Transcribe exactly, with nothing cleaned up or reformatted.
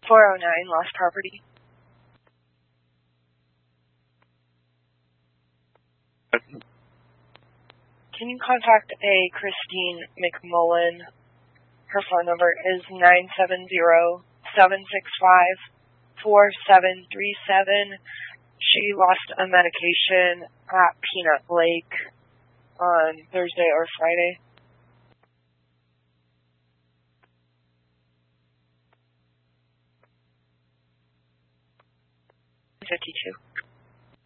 four oh nine, lost property. Can you contact a Christine McMullen? Her phone number is nine seven zero, seven six five, four seven three seven. She lost a medication at Peanut Lake on Thursday or Friday. fifty-two.